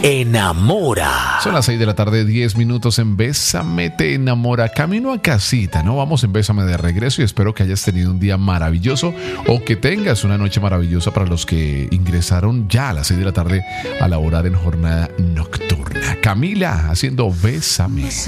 enamora. Son las 6 de la tarde, 10 minutos en Bésame te enamora. Camino a casita, ¿no? Vamos en Bésame de regreso y espero que hayas tenido un día maravilloso o que tengas una noche maravillosa para los que ingresaron ya a las 6 de la tarde a laborar en jornada nocturna. Camila haciendo Bésame.